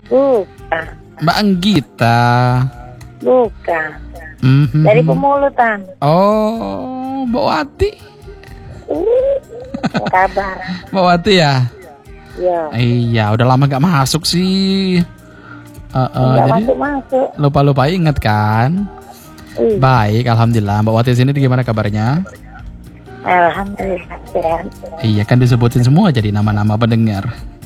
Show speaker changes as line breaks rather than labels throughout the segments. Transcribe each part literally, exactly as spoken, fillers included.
Bukan.
Mbak Anggita.
Bukan.
Mm-hmm.
Dari Pemulutan.
Oh, Mbak Wati.
Uh, kabar.
Mbak Wati ya?
Iya.
Iya, udah lama gak masuk sih. Uh, uh,
Nggak
jadi
masuk-masuk.
lupa-lupa inget kan?
Ih.
Baik, alhamdulillah. Mbak Wati sini gimana kabarnya?
Alhamdulillah sehat.
Iya kan disebutin semua jadi nama-nama pendengar.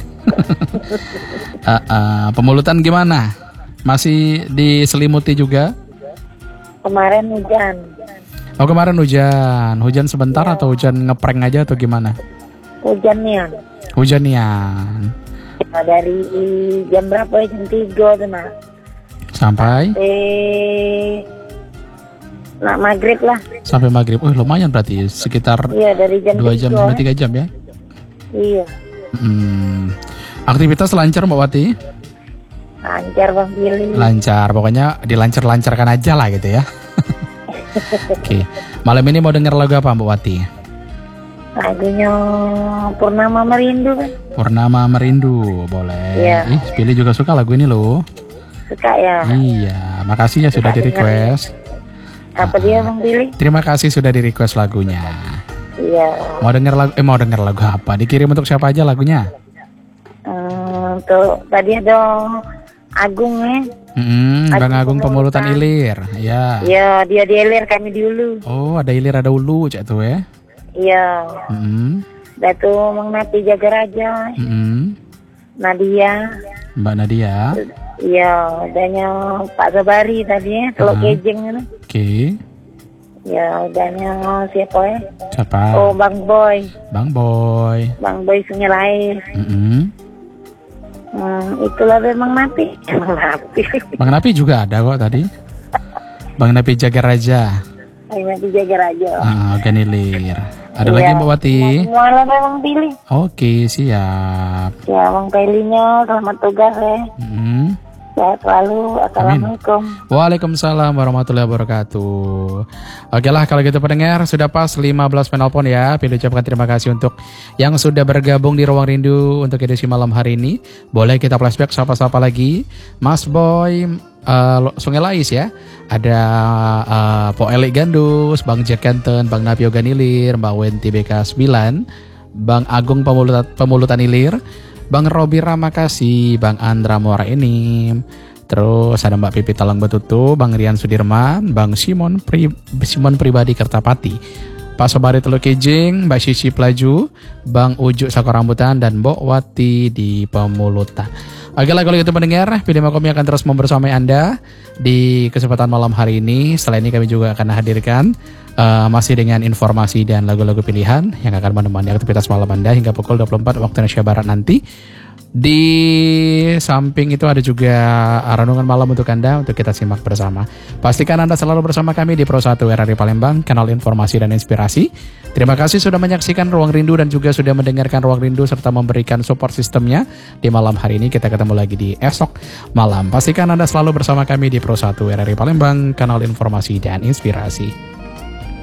uh, uh, Pemulutan gimana? Masih diselimuti juga?
Kemarin hujan.
Oh kemarin hujan, hujan sebentar ya. Atau hujan ngeprank aja atau gimana?
Hujannya.
Hujannya.
Nah, dari jam berapa? Jam tiga tuh nah.
Sampai?
Eh, nah maghrib lah.
Sampai maghrib. Oh lumayan berarti sekitar.
Iya dari jam
dua jam sampai tiga jam ya?
Iya.
Hmm. Aktivitas lancar Mbak Wati?
Lancar Bang Billy.
Lancar, pokoknya dilancar-lancarkan aja lah gitu ya. Oke, malam ini mau denger lagu apa Mbak Wati?
Lagunya Purnama Merindu kan?
Purnama Merindu, boleh.
Iya.
Ih, Billy juga suka lagu ini loh.
Suka ya?
Iya, makasih ya sudah di request.
Apa dia Bang Billy?
Terima kasih sudah di request lagunya.
Iya.
Mau denger lagu, eh mau denger lagu apa? Dikirim untuk siapa aja lagunya?
Hmm, tuh tadi ada Agung ya.
Hmm, Bang
Agung
Agung Pemulutan Ilir, ya.
Iya, dia di Ilir, kami di Hulu.
Oh, ada Ilir ada Ulu, cak tuh ya.
Iya.
Hmm.
Datu Mang Nati Jaga Raja.
Hmm.
Nadia.
Mbak Nadia.
Iya, adanya Pak Sabari tadi ya, Teluk
Uh-huh.
Kejeng itu.
Oke. Okay.
Ya, adanya siapa ya?
Siapa?
Oh, Bang Boy.
Bang Boy.
Bang Boy Sungai Lair.
Mm-hmm.
Hmm, itulah memang Napi. Emang Napi.
Bang Napi juga ada kok tadi. Bang Napi Jaga Raja.
Bang Napi Jaga Raja.
Ah, Ganilir. Ada
Iya,
lagi Mbak Wati?
Semua lah memang pilih.
Oke, siap.
Ya, Bang Pelinya, selamat tugas ya.
Mm-hmm.
Sehat selalu. Assalamualaikum.
Waalaikumsalam warahmatullahi wabarakatuh. Oke lah kalau gitu pendengar, sudah pas lima belas penelpon ya. Pilih ucapkan terima kasih untuk yang sudah bergabung di Ruang Rindu untuk edisi malam hari ini. Boleh kita flashback sapa-sapa lagi. Mas Boy uh, Sungai Lais ya. Ada uh, Po Elik Gandus, Bang Jack Kanten, Bang Napio Ganilir, Mbak Wenti B K sembilan, Bang Agung Pemulutan, Pemulutan Ilir, Bang Robi Ramakasih, Bang Andra Muara Enim, terus ada Mbak Pipi Talang Betutu, Bang Rian Sudirman, Bang Simon Pri, Simon Pribadi Kertapati, Pak Sobari Teluk Kejing, Mbak Sisi Pelaju, Bang Ujuk Sakor Rambutan, dan Mbok Wati di Pemulutan. Oke lah kalau gitu pendengar, P D M kami akan terus membersamai Anda di kesempatan malam hari ini. Setelah ini kami juga akan hadirkan uh, masih dengan informasi dan lagu-lagu pilihan yang akan menemani aktivitas malam Anda hingga pukul dua puluh empat waktu Indonesia Barat nanti. Di samping itu ada juga renungan malam untuk Anda untuk kita simak bersama. Pastikan Anda selalu bersama kami di Pro satu R R I Palembang, kanal informasi dan inspirasi. Terima kasih sudah menyaksikan Ruang Rindu dan juga sudah mendengarkan Ruang Rindu serta memberikan support sistemnya di malam hari ini. Kita ketemu lagi di esok malam. Pastikan Anda selalu bersama kami di Pro satu R R I Palembang, kanal informasi dan inspirasi.